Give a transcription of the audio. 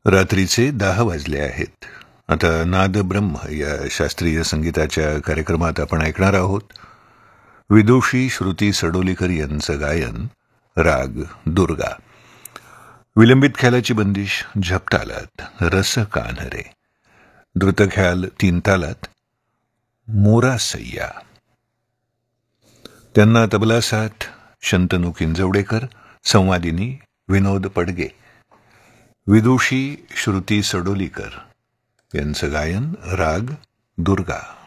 रात्रीचे 10 वाजले आहेत. आता नाद ब्रह्म या शास्त्रीय संगीताच्या कार्यक्रमात आपण ऐकणार आहोत विदुषी श्रुती सडोलीकर यांचं गायन राग दुर्गा. विलंबित ख्यालाची बंदिश झपतालात रस कान्हरे, द्रुत ख्याल 3 तालात मोरा सय्या. त्यांना तबला साथ शंतनू किंजवडेकर, संवादिनी विनोद पडगे. विदुषी श्रुती सडोलीकर यांचं गायन राग दुर्गा.